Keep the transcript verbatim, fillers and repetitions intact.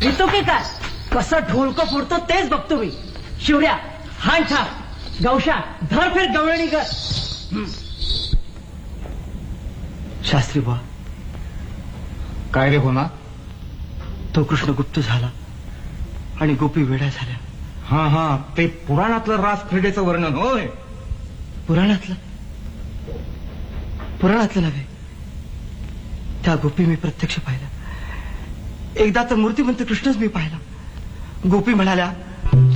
येतो की काय कसं ढोलक फोडतो तेच बघतो मी. शिवऱ्या हाण ठा गौशा धर फिर गवळणी कर. शास्त्री बुवा, काय रे होना? तो कृष्ण गुप्त झाला आणि गोपी वेड्या झाल्या. हा हा ते पुराणातलं रास क्रीडेचं वर्णन होय. पुराणातलं पुराणातलं नव्हे, त्या गोपी मी प्रत्यक्ष पाहिलं. एकदा तर मूर्तिमंत कृष्णच मी पाहिला. गोपी म्हणाल्या,